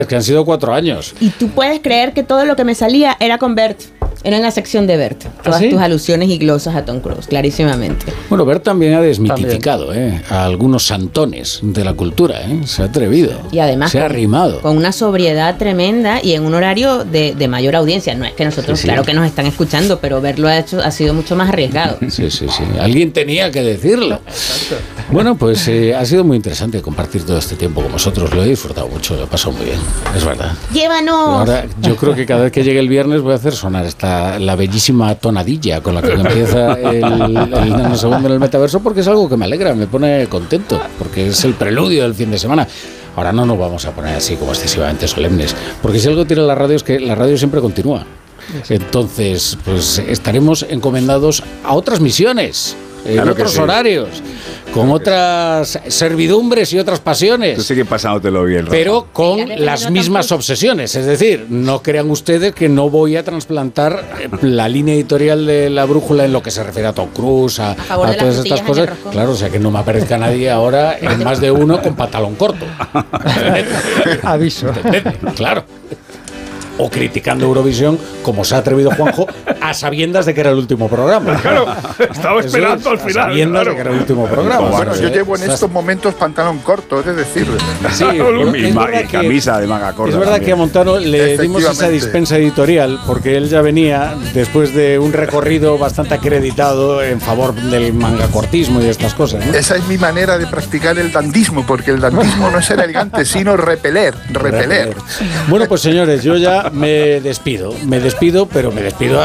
Es que han sido 4 años. Y tú puedes creer que todo lo que me salía era con Bert. Era en la sección de Bert. Todas tus alusiones y glosas a Tom Cruise, clarísimamente. Bueno, Bert también ha desmitificado a algunos santones de la cultura. Se ha atrevido. Y además se ha arrimado. Con una sobriedad tremenda y en un horario de mayor audiencia. No es que nosotros, claro que nos están escuchando, pero verlo ha sido mucho más arriesgado. Sí. Alguien tenía que decirlo. Bueno, pues ha sido muy interesante compartir todo este tiempo con vosotros. Lo he disfrutado mucho, lo he pasado muy bien. Es verdad. ¡Llévanos! Ahora, yo creo que cada vez que llegue el viernes voy a hacer sonar la bellísima tonadilla con la que empieza el nanosegundo en el metaverso, porque es algo que me alegra, me pone contento, porque es el preludio del fin de semana. Ahora no nos vamos a poner así como excesivamente solemnes, porque si algo tiene la radio es que la radio siempre continúa. Entonces, pues estaremos encomendados a otras misiones, en otros horarios, con otras servidumbres y otras pasiones. Tú sigue pasándotelo bien, Rafa. Pero con las mismas obsesiones. Es decir, no crean ustedes que no voy a trasplantar la línea editorial de La Brújula en lo que se refiere a Tom Cruise, a todas estas cosas. Claro, o sea, que no me aparezca nadie ahora en más de uno con pantalón corto. Aviso. Claro. O criticando Eurovisión, como se ha atrevido Juanjo, a sabiendas de que era el último programa. Claro, estaba esperando al final. A sabiendas de que era el último programa. Bueno, yo llevo en estos momentos pantalón corto, es de decirlo. Sí, y camisa de manga corta. Es verdad también. que a Montano le dimos esa dispensa editorial porque él ya venía después de un recorrido bastante acreditado en favor del mangacortismo y de estas cosas, ¿no? Esa es mi manera de practicar el dandismo, porque el dandismo no es ser elegante, sino repeler. Bueno, pues señores, yo ya me despido, pero me despido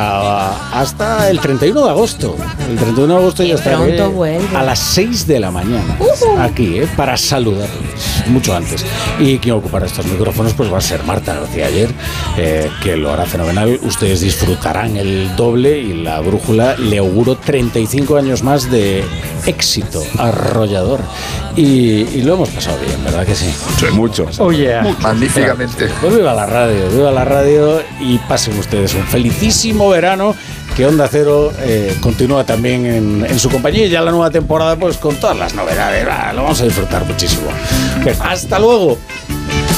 hasta el 31 de agosto. El 31 de agosto ya estaré a las 6 de la mañana aquí, para saludarles mucho antes. Y quien ocupará estos micrófonos pues va a ser Marta García Ayer, que lo hará fenomenal. Ustedes disfrutarán el doble y La Brújula le auguro 35 años más de éxito arrollador. Y lo hemos pasado bien, ¿verdad que sí? Sí, mucho. Oh, yeah. Magníficamente. Pues viva la radio y pasen ustedes un felicísimo verano, que Onda Cero continúa también en su compañía, y ya la nueva temporada pues con todas las novedades. Lo vamos a disfrutar muchísimo. Hasta luego.